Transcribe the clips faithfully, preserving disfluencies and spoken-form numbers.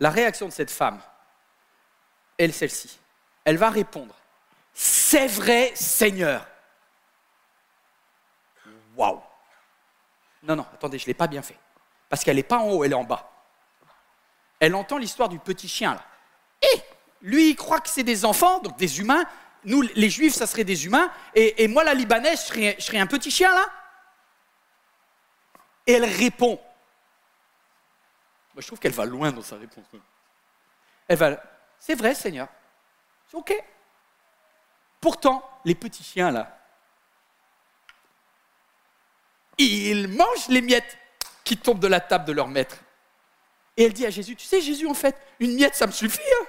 la réaction de cette femme, elle est celle-ci. Elle va répondre, « C'est vrai, Seigneur !» Waouh! Non, non, attendez, je ne l'ai pas bien fait. Parce qu'elle n'est pas en haut, elle est en bas. Elle entend l'histoire du petit chien, là. Et lui, il croit que c'est des enfants, donc des humains. Nous, les Juifs, ça serait des humains. Et, et moi, la Libanaise, je serais, je serais un petit chien, là. Et elle répond. Moi, je trouve qu'elle va loin dans sa réponse. Elle va, c'est vrai, Seigneur. C'est OK. Pourtant, les petits chiens, là, ils mangent les miettes qui tombent de la table de leur maître. Et elle dit à Jésus, tu sais, Jésus, en fait, une miette, ça me suffit. Hein.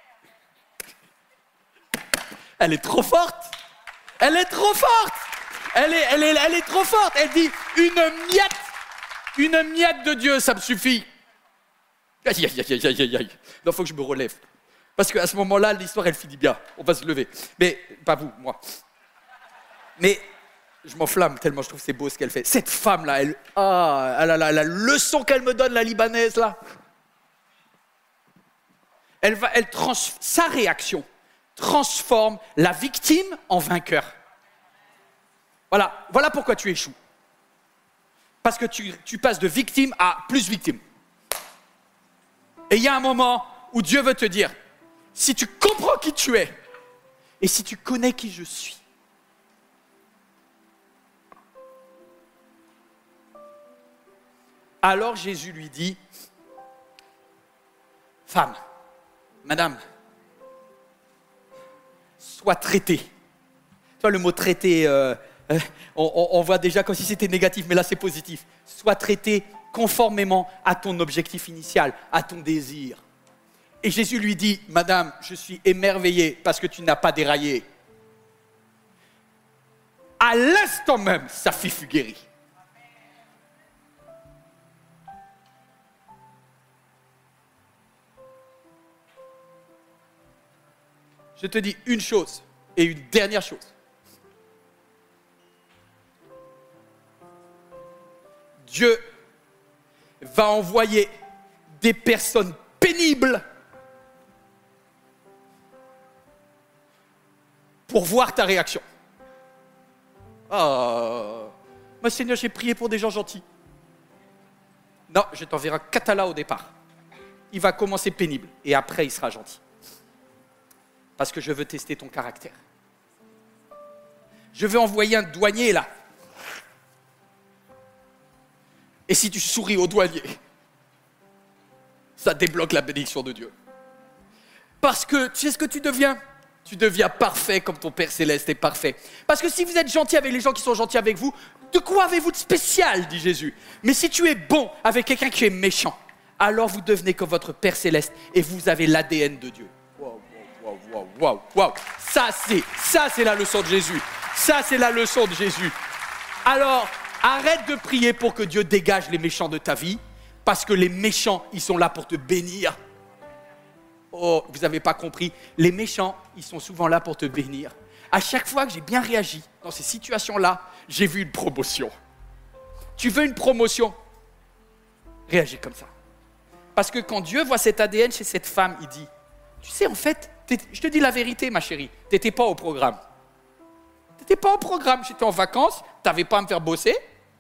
Elle est trop forte. Elle est trop forte. Elle est, elle est, elle est trop forte. Elle dit, une miette, une miette de Dieu, ça me suffit. Aïe, aïe, aïe, aïe, aïe, aïe. Non, il faut que je me relève. Parce qu'à ce moment-là, l'histoire, elle finit bien. On va se lever. Mais, pas vous, moi. Mais, je m'enflamme tellement je trouve que c'est beau ce qu'elle fait. Cette femme-là, elle, ah, elle a la, la leçon qu'elle me donne, la Libanaise, là. Elle va, elle trans, sa réaction transforme la victime en vainqueur. Voilà, voilà pourquoi tu échoues. Parce que tu, tu passes de victime à plus victime. Et il y a un moment où Dieu veut te dire, si tu comprends qui tu es, et si tu connais qui je suis, alors Jésus lui dit, femme, madame, sois traitée. Tu vois, le mot traité, euh, euh, on, on, on voit déjà comme si c'était négatif, mais là c'est positif. Sois traitée conformément à ton objectif initial, à ton désir. Et Jésus lui dit, madame, je suis émerveillé parce que tu n'as pas déraillé. À l'instant même, sa fille fut guérie. Je te dis une chose et une dernière chose. Dieu va envoyer des personnes pénibles pour voir ta réaction. Oh, moi Seigneur, j'ai prié pour des gens gentils. Non, je t'enverrai un Katala au départ. Il va commencer pénible et après il sera gentil. Parce que je veux tester ton caractère. Je veux envoyer un douanier là. Et si tu souris au douanier, ça débloque la bénédiction de Dieu. Parce que tu sais ce que tu deviens ? Tu deviens parfait comme ton Père Céleste est parfait. Parce que si vous êtes gentil avec les gens qui sont gentils avec vous, de quoi avez-vous de spécial, dit Jésus ? Mais si tu es bon avec quelqu'un qui est méchant, alors vous devenez comme votre Père Céleste et vous avez l'A D N de Dieu. Waouh, waouh, waouh, waouh. Ça, c'est, ça, c'est la leçon de Jésus. Ça, c'est la leçon de Jésus. Alors, arrête de prier pour que Dieu dégage les méchants de ta vie, parce que les méchants, ils sont là pour te bénir. Oh, vous n'avez pas compris. Les méchants, ils sont souvent là pour te bénir. À chaque fois que j'ai bien réagi dans ces situations-là, j'ai vu une promotion. Tu veux une promotion ? Réagis comme ça. Parce que quand Dieu voit cet A D N chez cette femme, il dit, tu sais, en fait, je te dis la vérité, ma chérie, tu n'étais pas au programme. Tu n'étais pas au programme, j'étais en vacances, tu n'avais pas à me faire bosser.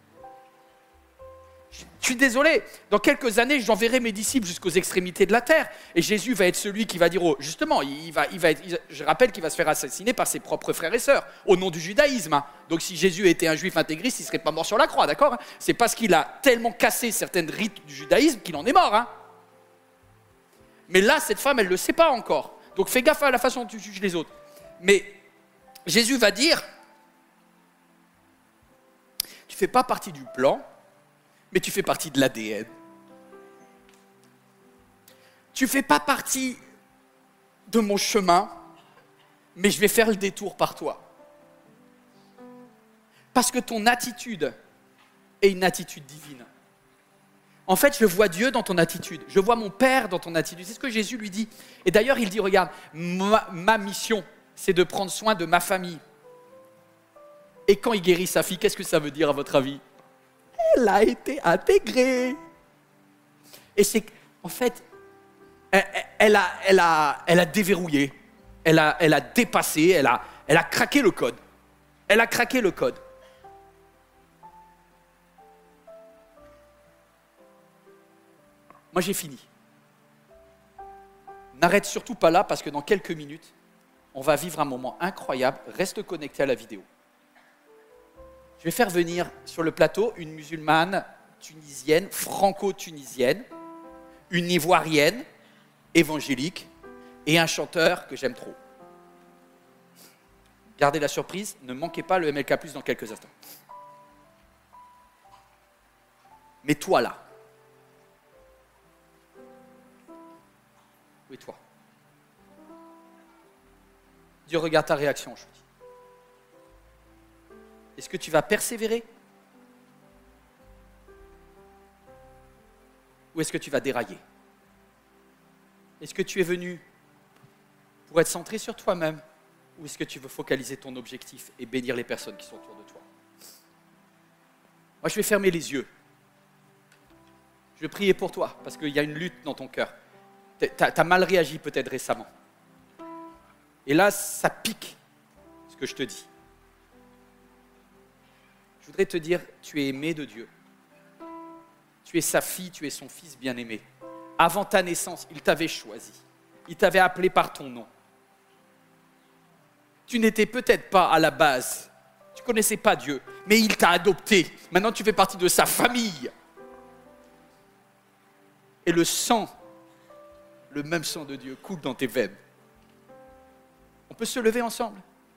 Je suis désolé, dans quelques années, j'enverrai mes disciples jusqu'aux extrémités de la terre. Et Jésus va être celui qui va dire, oh, justement, il va, il va être, je rappelle qu'il va se faire assassiner par ses propres frères et sœurs, au nom du judaïsme. Hein. Donc si Jésus était un juif intégriste, il ne serait pas mort sur la croix, d'accord ? C'est parce qu'il a tellement cassé certaines rites du judaïsme qu'il en est mort. Hein. Mais là, cette femme, elle ne le sait pas encore. Donc fais gaffe à la façon dont tu juges les autres. Mais Jésus va dire, tu ne fais pas partie du plan, mais tu fais partie de l'A D N. Tu ne fais pas partie de mon chemin, mais je vais faire le détour par toi. Parce que ton attitude est une attitude divine. En fait, je vois Dieu dans ton attitude. Je vois mon Père dans ton attitude. C'est ce que Jésus lui dit. Et d'ailleurs, il dit, regarde, ma, ma mission, c'est de prendre soin de ma famille. Et quand il guérit sa fille, qu'est-ce que ça veut dire à votre avis ? Elle a été intégrée. Et c'est, en fait, elle, elle, a, elle, a, elle a déverrouillé, elle a, elle a dépassé, elle a, elle a craqué le code. Elle a craqué le code. Moi, j'ai fini. N'arrête surtout pas là parce que dans quelques minutes, on va vivre un moment incroyable. Reste connecté à la vidéo. Je vais faire venir sur le plateau une musulmane tunisienne, franco-tunisienne, une ivoirienne, évangélique, et un chanteur que j'aime trop. Gardez la surprise, ne manquez pas le M L K plus, dans quelques instants. Mais toi là, où est toi? Dieu regarde ta réaction aujourd'hui. Est-ce que tu vas persévérer? Ou est-ce que tu vas dérailler? Est-ce que tu es venu pour être centré sur toi-même? Ou est-ce que tu veux focaliser ton objectif et bénir les personnes qui sont autour de toi? Moi, je vais fermer les yeux. Je vais prier pour toi, parce qu'il y a une lutte dans ton cœur. Tu as mal réagi peut-être récemment. Et là, ça pique, ce que je te dis. Je voudrais te dire, tu es aimé de Dieu. Tu es sa fille, tu es son fils bien-aimé. Avant ta naissance, il t'avait choisi. Il t'avait appelé par ton nom. Tu n'étais peut-être pas à la base, tu ne connaissais pas Dieu, mais il t'a adopté. Maintenant, tu fais partie de sa famille. Et le sang, le même sang de Dieu, coule dans tes veines. On peut se lever ensemble?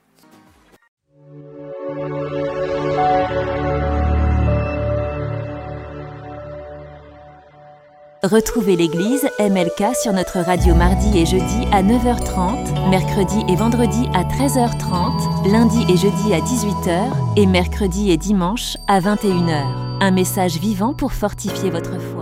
Retrouvez l'église M L K sur notre radio mardi et jeudi à neuf heures trente, mercredi et vendredi à treize heures trente, lundi et jeudi à dix-huit heures et mercredi et dimanche à vingt et une heures. Un message vivant pour fortifier votre foi.